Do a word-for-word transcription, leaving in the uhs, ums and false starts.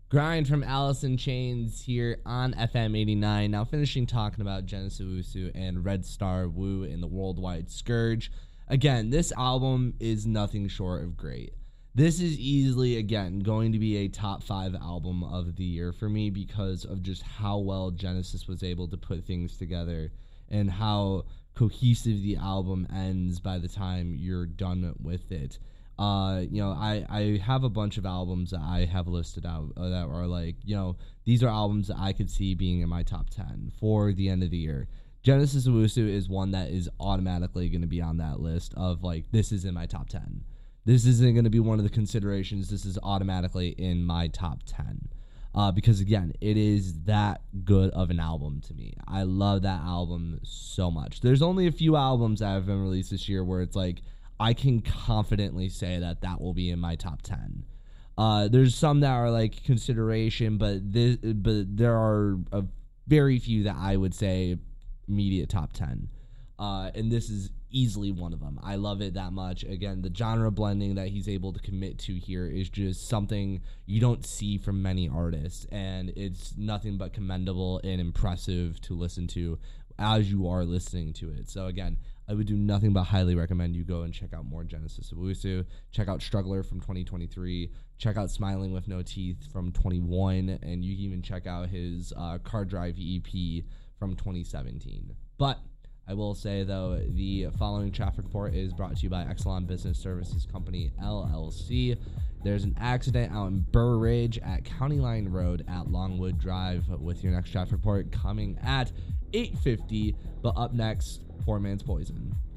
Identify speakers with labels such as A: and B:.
A: Grind from Alice in Chains here on F M eighty-nine. Now finishing talking about Genesis Owusu and Red Star Wu in the Worldwide Scourge. Again, this album is nothing short of great. This is easily, again, going to be a top five album of the year for me because of just how well Genesis was able to put things together and how cohesive the album ends by the time you're done with it. Uh, you know, I, I have a bunch of albums that I have listed out uh, that are like, you know, these are albums that I could see being in my top ten for the end of the year. Genesis Owusu is one that is automatically going to be on that list of like, this is in my top ten. This isn't going to be one of the considerations. This is automatically in my top ten. Uh, because again, it is that good of an album to me. I love that album so much. There's only a few albums that have been released this year where it's like, I can confidently say that that will be in my top ten. Uh, there's some that are like consideration, but this, but there are a very few that I would say immediate top ten. Uh, and this is easily one of them. I love it that much. Again, the genre blending that he's able to commit to here is just something you don't see from many artists, and it's nothing but commendable and impressive to listen to as you are listening to it. So again, I would do nothing but highly recommend you go and check out more Genesis Owusu. Check out Struggler from twenty twenty-three. Check out Smiling with No Teeth from twenty-one. And you can even check out his uh, Car Drive E P from twenty seventeen. But I will say, though, the following traffic report is brought to you by Exelon Business Services Company, L L C. There's an accident out in Burr Ridge at County Line Road at Longwood Drive with your next traffic report coming at eight fifty. But up next, Poor Man's Poison.